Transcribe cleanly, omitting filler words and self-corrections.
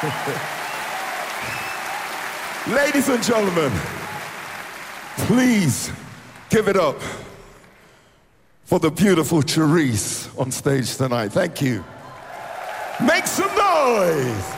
Ladies and gentlemen, please give it up for the beautiful Charisse on stage tonight. Thank you. Make some noise.